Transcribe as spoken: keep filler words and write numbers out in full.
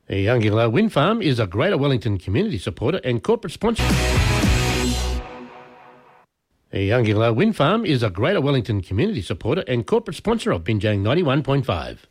Yongila Wind Farm is a Greater Wellington community supporter and corporate sponsor. Yongila Wind Farm is a Greater Wellington community supporter and corporate sponsor of Binjang ninety-one point five.